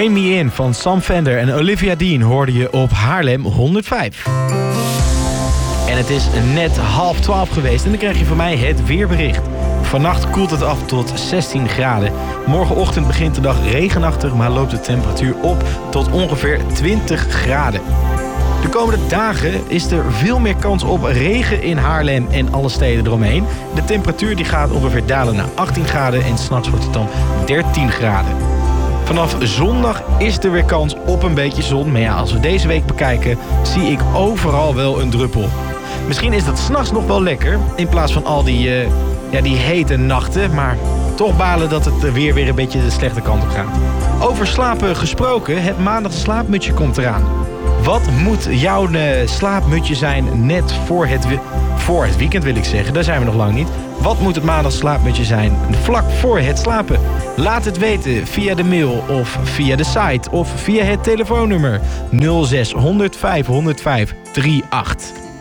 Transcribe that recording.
Train Me In van Sam Fender en Olivia Dean hoorde je op Haarlem 105. En het is net 11:30 geweest en dan krijg je van mij het weerbericht. Vannacht koelt het af tot 16 graden. Morgenochtend begint de dag regenachtig, maar loopt de temperatuur op tot ongeveer 20 graden. De komende dagen is er veel meer kans op regen in Haarlem en alle steden eromheen. De temperatuur die gaat ongeveer dalen naar 18 graden en 's nachts wordt het dan 13 graden. Vanaf zondag is er weer kans op een beetje zon. Maar ja, als we deze week bekijken, zie ik overal wel een druppel. Misschien is dat 's nachts nog wel lekker, in plaats van al die hete nachten. Maar toch balen dat het weer een beetje de slechte kant op gaat. Over slapen gesproken, het maandag slaapmutsje komt eraan. Wat moet jouw slaapmutje zijn net voor het weekend, wil ik zeggen. Daar zijn we nog lang niet. Wat moet het maandag slaapmutje zijn vlak voor het slapen? Laat het weten via de mail of via de site of via het telefoonnummer 06 105 105 38.